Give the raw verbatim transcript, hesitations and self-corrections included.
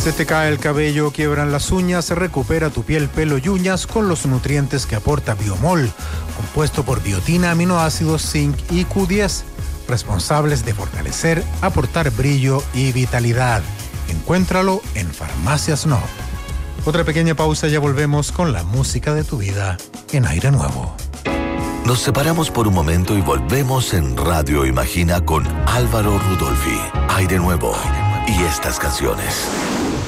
Se te cae el cabello, quiebran las uñas, recupera tu piel, pelo y uñas con los nutrientes que aporta Biomol, compuesto por biotina, aminoácidos, zinc y Q diez, responsables de fortalecer, aportar brillo y vitalidad. Encuéntralo en Farmacias No. Otra pequeña pausa y ya volvemos con la música de tu vida en Aire Nuevo. Nos separamos por un momento y volvemos en Radio Imagina con Álvaro Rudolphy. Aire Nuevo y estas canciones.